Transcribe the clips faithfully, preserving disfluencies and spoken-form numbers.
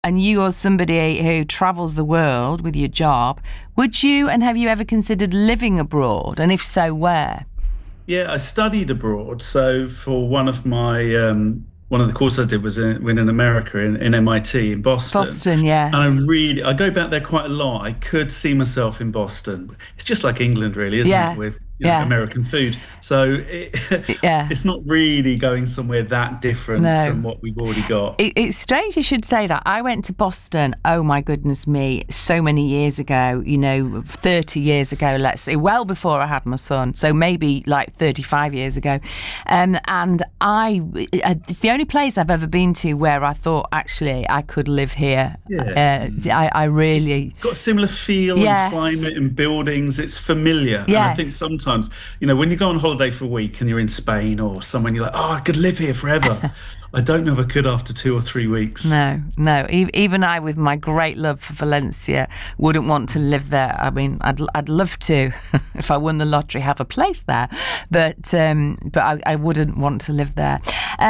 and you're somebody who travels the world with your job, would you and have you ever considered living abroad? And if so, where? Yeah, I studied abroad. So for one of my um, one of the courses I did was in, in America in, in M I T in Boston. Boston, yeah. And I really I go back there quite a lot. I could see myself in Boston. It's just like England, really, isn't Yeah. it? With you know, Yeah. American food. So it, Yeah. it's not really going somewhere that different No. from what we've already got. It, it's strange you should say that. I went to Boston, oh my goodness me, so many years ago, you know, thirty years ago, let's say, well before I had my son. So maybe like thirty-five years ago. Um, and I, it's the only place I've ever been to where I thought, actually, I could live here. Yeah. Uh, I, I really... It's got a similar feel Yes. and climate and buildings. It's familiar. And Yes. I think sometimes, you know, when you go on holiday for a week and you're in Spain or somewhere, you're like, oh, I could live here forever. I don't know if I could after two or three weeks. No, no. E- Even I, with my great love for Valencia, wouldn't want to live there. I mean, I'd I'd love to, if I won the lottery, have a place there, but um, but I, I wouldn't want to live there.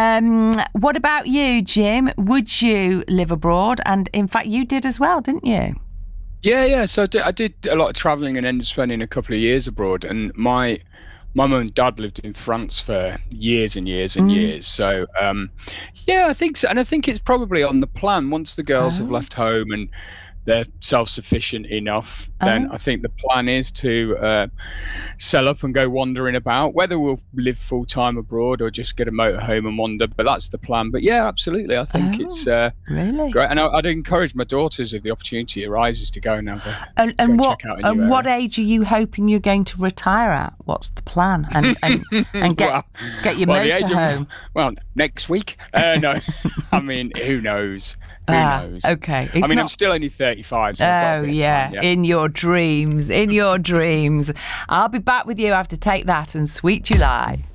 Um, what about you, Jim? Would you live abroad? And in fact, you did as well, didn't you? Yeah, yeah. So I did, I did a lot of traveling and ended up spending a couple of years abroad. And my my mum and dad lived in France for years and years and Mm. years. So um, yeah, I think so. And I think it's probably on the plan once the girls have Oh. left home and they're self-sufficient enough, then Oh. I think the plan is to uh, sell up and go wandering about, whether we'll live full-time abroad or just get a motorhome and wander, but that's the plan. But yeah, absolutely. I think Oh. it's uh, Really? great. And I, I'd encourage my daughters, if the opportunity arises, to go and have a And, go and and what check out a new and what area. age are you hoping you're going to retire at? What's the plan? And and, and get Well, get your well, the age of- motorhome. Well, next week. Uh, no, I mean, who knows? Who Ah, knows? okay. It's I mean, I'm not- still only thirty-five. So I've got a Oh bit of yeah. time, yeah. In your dreams, in your dreams. I'll be back with you after Take That and Sweet July.